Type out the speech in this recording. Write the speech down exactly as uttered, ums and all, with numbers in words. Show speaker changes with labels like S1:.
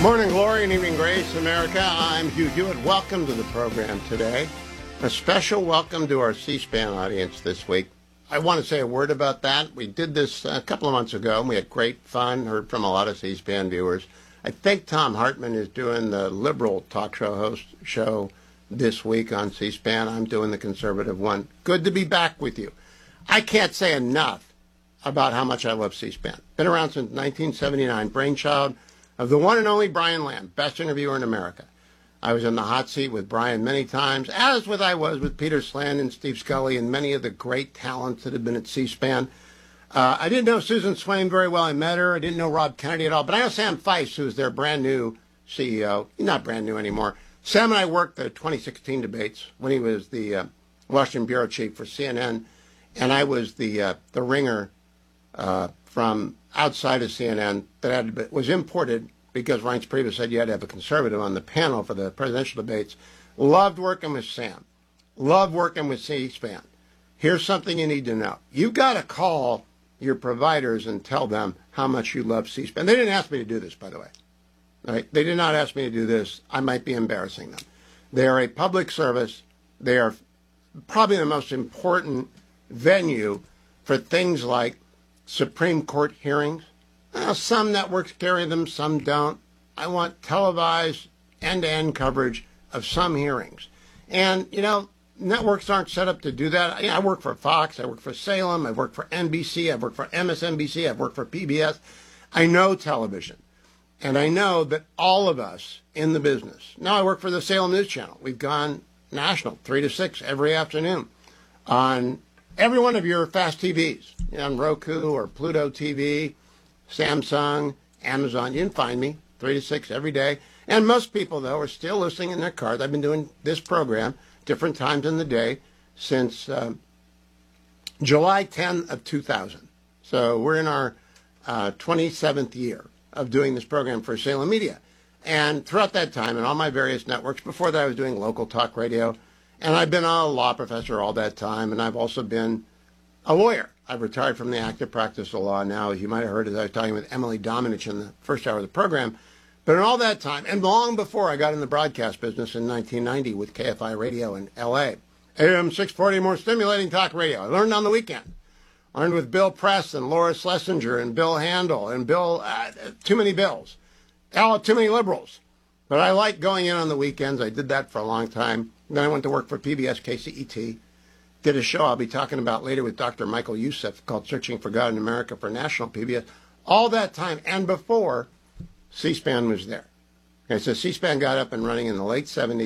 S1: Morning glory and evening grace, America. I'm Hugh Hewitt. Welcome to the program today. A special welcome to our C-SPAN audience this week. I want to say a word about that. We did this a couple of months ago, and we had great fun, heard from a lot of C-SPAN viewers. I think Thom Hartmann is doing the liberal talk show host show this week on C-SPAN. I'm doing the conservative one. Good to be back with you. I can't say enough about how much I love C-SPAN. Been around since nineteen seventy-nine, brainchild of the one and only Brian Lamb, best interviewer in America. I was in the hot seat with Brian many times, as with I was with Peter Sland and Steve Scully and many of the great talents that have been at C-SPAN. Uh, I didn't know Susan Swain very well. I met her. I didn't know Rob Kennedy at all. But I know Sam Feist, who's their brand new C E O. He's not brand new anymore. Sam and I worked the twenty sixteen debates when he was the uh, Washington bureau chief for C N N, and I was the uh, the ringer uh, from outside of C N N that had to be, was imported because Reince Priebus said you had to have a conservative on the panel for the presidential debates. Loved working with Sam. Loved working with C-SPAN. Here's something you need to know. You've got to call your providers and tell them how much you love C-SPAN. They didn't ask me to do this, by the way. All right? They did not ask me to do this. I might be embarrassing them. They are a public service. They are probably the most important venue for things like Supreme Court hearings. Now, some networks carry them, some don't. I want televised end-to-end coverage of some hearings. And, you know, networks aren't set up to do that. I, I work for Fox. I work for Salem. I work for N B C. I work for M S N B C. I've worked for P B S. I know television. And I know that all of us in the business. Now, I work for the Salem News Channel. We've gone national, three to six every afternoon on every one of your fast T Vs, you know, on Roku or Pluto T V, Samsung, Amazon. You can find me three to six every day. And most people, though, are still listening in their cars. I've been doing this program different times in the day since uh, July tenth of two thousand. So we're in our uh, twenty-seventh year of doing this program for Salem Media. And throughout that time, in all my various networks, before that I was doing local talk radio, and I've been a law professor all that time, and I've also been a lawyer. I've retired from the active practice of law now, as you might have heard as I was talking with Emily Dominich in the first hour of the program. But in all that time, and long before I got in the broadcast business in nineteen ninety with K F I Radio in L A, A M six forty, more stimulating talk radio. I learned on the weekend. I learned with Bill Press and Laura Schlesinger and Bill Handel and Bill, uh, too many Bills, oh, too many liberals. But I like going in on the weekends. I did that for a long time. Then I went to work for P B S K C E T. Did a show I'll be talking about later with Doctor Michael Youssef called Searching for God in America for National P B S. All that time and before, C-SPAN was there. Okay, so C-SPAN got up and running in the late seventies.